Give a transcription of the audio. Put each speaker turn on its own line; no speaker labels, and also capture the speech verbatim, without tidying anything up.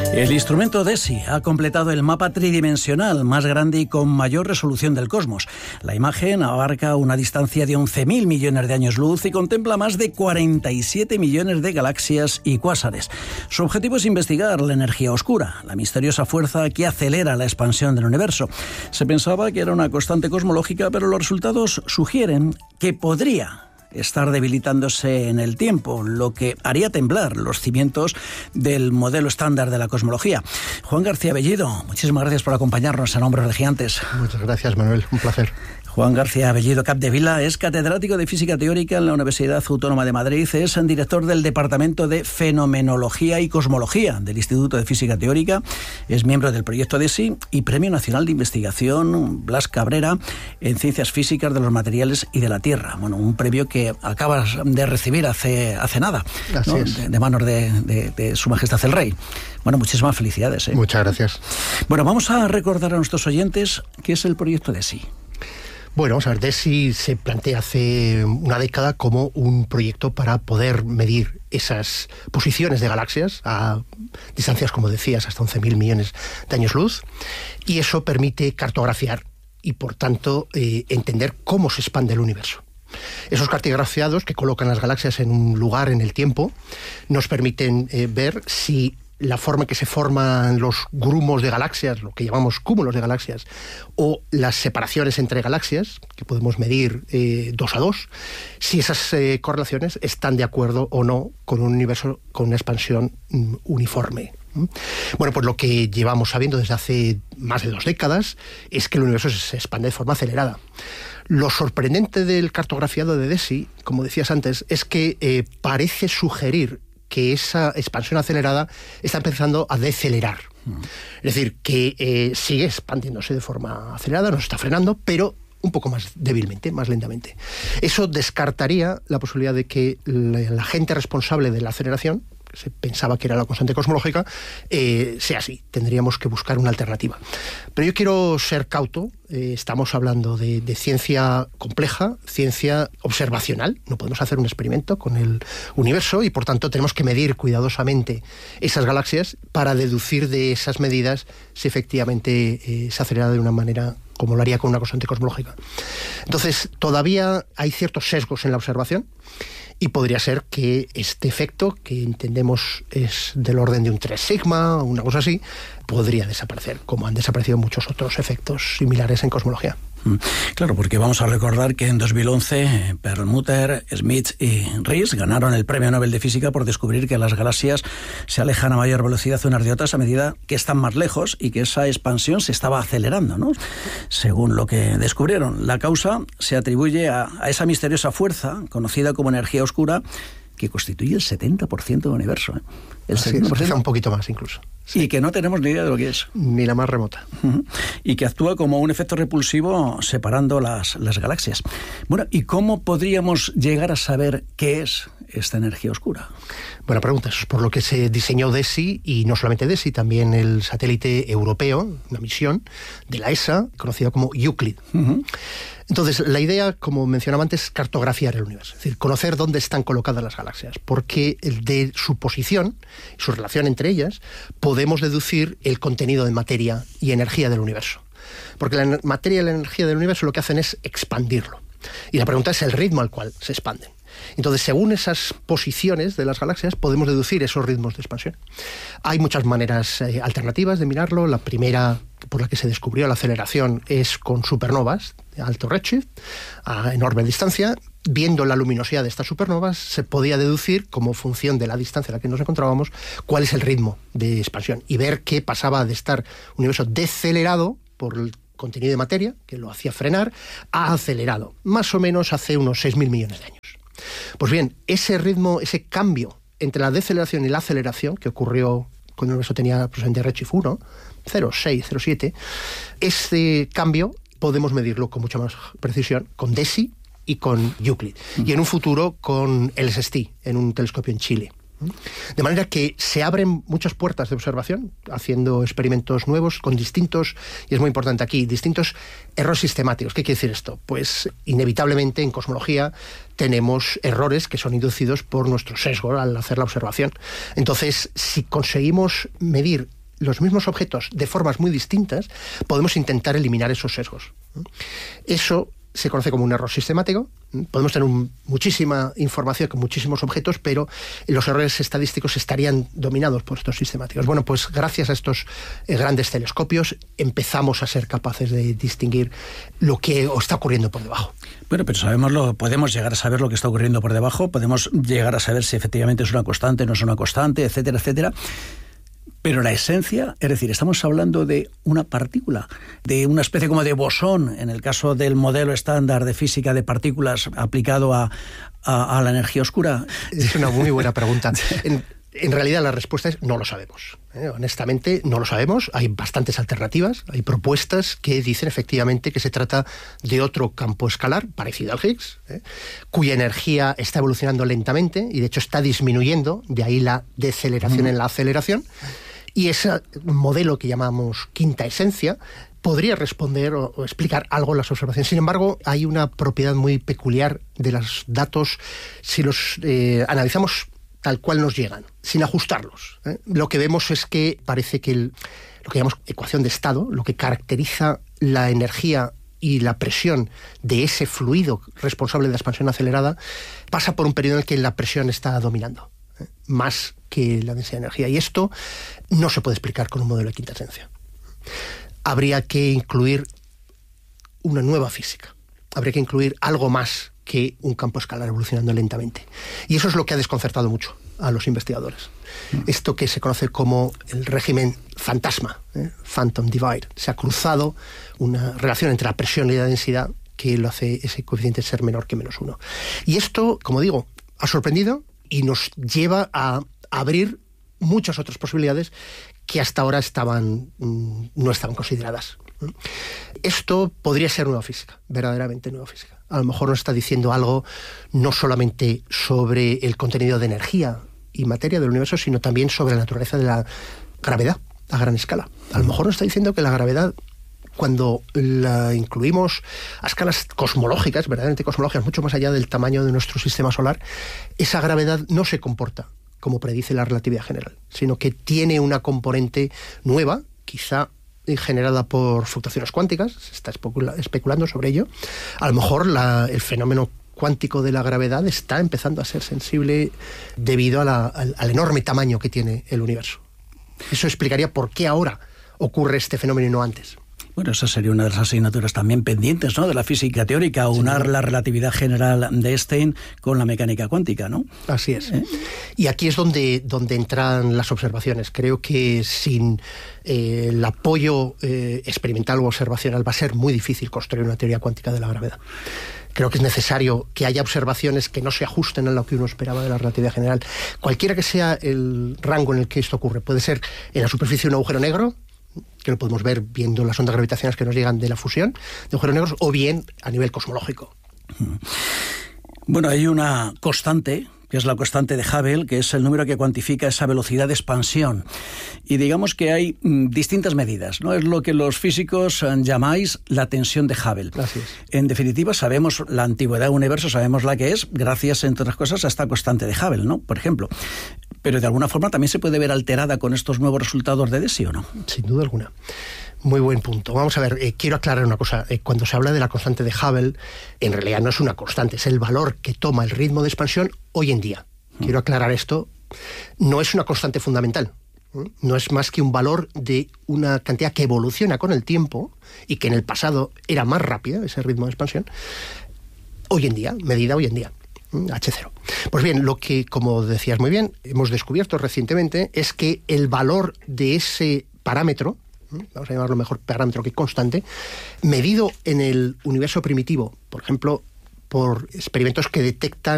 El instrumento DESI ha completado el mapa tridimensional más grande y con mayor resolución del cosmos. La imagen abarca una distancia de once mil millones de años luz y contempla más de cuarenta y siete millones de galaxias y cuásares. Su objetivo es investigar la energía oscura, la misteriosa fuerza que acelera la expansión del universo. Se pensaba que era una constante cosmológica, pero los resultados sugieren que podría estar debilitándose en el tiempo, lo que haría temblar los cimientos del modelo estándar de la cosmología. Juan García Bellido, muchísimas gracias por acompañarnos en Hombres de Gigantes.
Muchas gracias, Manuel, un placer.
Juan García Bellido Capdevila es catedrático de Física Teórica en la Universidad Autónoma de Madrid, es director del Departamento de Fenomenología y Cosmología del Instituto de Física Teórica, es miembro del proyecto DESI y Premio Nacional de Investigación Blas Cabrera en Ciencias Físicas de los Materiales y de la Tierra. Bueno, un premio que acabas de recibir hace, hace nada,
Así
¿no?
es.
de, de manos de, de, de Su Majestad el Rey. Bueno, muchísimas felicidades. ¿eh?
Muchas gracias.
Bueno, vamos a recordar a nuestros oyentes qué es el proyecto DESI.
Bueno, vamos a ver, DESI se plantea hace una década como un proyecto para poder medir esas posiciones de galaxias a distancias, como decías, hasta once mil millones de años luz, y eso permite cartografiar y, por tanto, eh, entender cómo se expande el universo. Esos cartografiados que colocan las galaxias en un lugar en el tiempo nos permiten eh, ver si la forma en que se forman los grumos de galaxias, lo que llamamos cúmulos de galaxias, o las separaciones entre galaxias, que podemos medir eh, dos a dos, si esas eh, correlaciones están de acuerdo o no con un universo con una expansión mm, uniforme. Bueno, pues lo que llevamos sabiendo desde hace más de dos décadas es que el universo se expande de forma acelerada. Lo sorprendente del cartografiado de DESI, como decías antes, es que eh, parece sugerir que esa expansión acelerada está empezando a decelerar. Mm. Es decir, que eh, sigue expandiéndose de forma acelerada, nos está frenando, pero un poco más débilmente, más lentamente. Eso descartaría la posibilidad de que la, la gente responsable de la aceleración, que se pensaba que era la constante cosmológica, eh, sea así. Tendríamos que buscar una alternativa. Pero yo quiero ser cauto. Eh, estamos hablando de, de ciencia compleja, ciencia observacional. No podemos hacer un experimento con el universo y, por tanto, tenemos que medir cuidadosamente esas galaxias para deducir de esas medidas si efectivamente eh, se acelera de una manera como lo haría con una constante cosmológica. Entonces, todavía hay ciertos sesgos en la observación y podría ser que este efecto, que entendemos es del orden de un tres sigma o una cosa así, podría desaparecer, como han desaparecido muchos otros efectos similares en cosmología.
Claro, porque vamos a recordar que en dos mil once Perlmutter, Schmidt y Riess ganaron el Premio Nobel de Física por descubrir que las galaxias se alejan a mayor velocidad unas de otras a medida que están más lejos y que esa expansión se estaba acelerando, ¿no? Según lo que descubrieron. La causa se atribuye a, a esa misteriosa fuerza conocida como energía oscura que constituye el setenta por ciento del universo. ¿eh? El
Así
setenta por ciento.
Es, un poquito más incluso.
Sí. Y que no tenemos ni idea de lo que es.
Ni la más remota.
Uh-huh. Y que actúa como un efecto repulsivo separando las, las galaxias. Bueno, ¿y cómo podríamos llegar a saber qué es esta energía oscura?
Buena pregunta. Eso es por lo que se diseñó DESI, y no solamente DESI, también el satélite europeo, una misión de la E S A, conocida como Euclid. Uh-huh. Entonces, la idea, como mencionaba antes, es cartografiar el universo, es decir, conocer dónde están colocadas las galaxias, porque de su posición, su relación entre ellas, podemos deducir el contenido de materia y energía del universo. Porque la materia y la energía del universo lo que hacen es expandirlo. Y la pregunta es el ritmo al cual se expanden. Entonces, según esas posiciones de las galaxias, podemos deducir esos ritmos de expansión. Hay muchas maneras eh, alternativas de mirarlo. La primera por la que se descubrió la aceleración es con supernovas de alto redshift, a enorme distancia. Viendo la luminosidad de estas supernovas, se podía deducir, como función de la distancia en la que nos encontrábamos, cuál es el ritmo de expansión y ver qué pasaba de estar un universo decelerado por el contenido de materia, que lo hacía frenar, a acelerado, más o menos hace unos seis mil millones de años. Pues bien, ese ritmo, ese cambio entre la deceleración y la aceleración, que ocurrió cuando el universo tenía aproximadamente redshift uno, cero coma seis, cero coma siete, ese cambio podemos medirlo con mucha más precisión con DESI y con Euclid, mm. y en un futuro con el S S T, en un telescopio en Chile. De manera que se abren muchas puertas de observación, haciendo experimentos nuevos con distintos, y es muy importante aquí, distintos errores sistemáticos. ¿Qué quiere decir esto? Pues inevitablemente en cosmología tenemos errores que son inducidos por nuestro sesgo al hacer la observación. Entonces, si conseguimos medir los mismos objetos de formas muy distintas, podemos intentar eliminar esos sesgos. Eso se conoce como un error sistemático. Podemos tener un, muchísima información con muchísimos objetos, pero los errores estadísticos estarían dominados por estos sistemáticos. Bueno, pues gracias a estos eh, grandes telescopios empezamos a ser capaces de distinguir lo que está ocurriendo por debajo.
Bueno, pero sabemos lo, podemos llegar a saber lo que está ocurriendo por debajo, podemos llegar a saber si efectivamente es una constante, no es una constante, etcétera, etcétera. Pero la esencia, es decir, estamos hablando de una partícula, de una especie como de bosón, en el caso del modelo estándar de física de partículas aplicado a, a, a la energía oscura.
Es una muy buena pregunta. En, en realidad la respuesta es no lo sabemos. ¿eh? Honestamente, no lo sabemos. Hay bastantes alternativas, hay propuestas que dicen efectivamente que se trata de otro campo escalar, parecido al Higgs, ¿eh? cuya energía está evolucionando lentamente y de hecho está disminuyendo, de ahí la deceleración mm. en la aceleración. Y ese modelo que llamamos quinta esencia podría responder o, o explicar algo en las observaciones. Sin embargo, hay una propiedad muy peculiar de los datos si los eh, analizamos tal cual nos llegan, sin ajustarlos. ¿eh? Lo que vemos es que parece que el, lo que llamamos ecuación de estado, lo que caracteriza la energía y la presión de ese fluido responsable de la expansión acelerada, pasa por un periodo en el que la presión está dominando, ¿eh? más que la densidad de energía. Y esto no se puede explicar con un modelo de quinta esencia. Habría que incluir una nueva física. Habría que incluir algo más que un campo escalar evolucionando lentamente. Y eso es lo que ha desconcertado mucho a los investigadores. Mm. Esto que se conoce como el régimen fantasma, ¿eh? Phantom Divide. Se ha cruzado una relación entre la presión y la densidad que lo hace ese coeficiente ser menor que menos uno. Y esto, como digo, ha sorprendido y nos lleva a abrir muchas otras posibilidades que hasta ahora estaban, no estaban consideradas. Esto podría ser nueva física, verdaderamente nueva física. A lo mejor nos está diciendo algo no solamente sobre el contenido de energía y materia del universo, sino también sobre la naturaleza de la gravedad a gran escala. A lo mejor nos está diciendo que la gravedad, cuando la incluimos a escalas cosmológicas, verdaderamente cosmológicas, mucho más allá del tamaño de nuestro sistema solar, esa gravedad no se comporta como predice la relatividad general, sino que tiene una componente nueva, quizá generada por fluctuaciones cuánticas, se está especula- especulando sobre ello. A lo mejor la, el fenómeno cuántico de la gravedad está empezando a ser sensible debido a la, al, al enorme tamaño que tiene el universo. Eso explicaría por qué ahora ocurre este fenómeno y no antes.
Bueno, esa sería una de las asignaturas también pendientes, ¿no?, de la física teórica, aunar sí. la relatividad general de Einstein con la mecánica cuántica, ¿no?
Así es.
¿Eh?
Y aquí es donde, donde entran las observaciones. Creo que sin eh, el apoyo eh, experimental o observacional va a ser muy difícil construir una teoría cuántica de la gravedad. Creo que es necesario que haya observaciones que no se ajusten a lo que uno esperaba de la relatividad general. Cualquiera que sea el rango en el que esto ocurre, puede ser en la superficie de un agujero negro, que lo podemos ver viendo las ondas gravitacionales que nos llegan de la fusión de agujeros negros, o bien a nivel cosmológico.
Bueno, hay una constante, que es la constante de Hubble, que es el número que cuantifica esa velocidad de expansión. Y digamos que hay mm, distintas medidas, ¿no? Es lo que los físicos eh, llamáis la tensión de Hubble.
Así es.
En definitiva, sabemos la antigüedad del universo, sabemos la que es, gracias, entre otras cosas, a esta constante de Hubble, ¿no? Por ejemplo. Pero de alguna forma también se puede ver alterada con estos nuevos resultados de DESI, ¿o no?
Sin duda alguna. Muy buen punto. Vamos a ver, eh, quiero aclarar una cosa. Eh, cuando se habla de la constante de Hubble, en realidad no es una constante, es el valor que toma el ritmo de expansión hoy en día. Mm. Quiero aclarar esto. No es una constante fundamental. ¿eh? No es más que un valor de una cantidad que evoluciona con el tiempo y que en el pasado era más rápida, ese ritmo de expansión, hoy en día, medida hoy en día. hache cero. Pues bien, lo que, como decías muy bien, hemos descubierto recientemente es que el valor de ese parámetro, vamos a llamarlo mejor parámetro que constante, medido en el universo primitivo, por ejemplo, por experimentos que detectan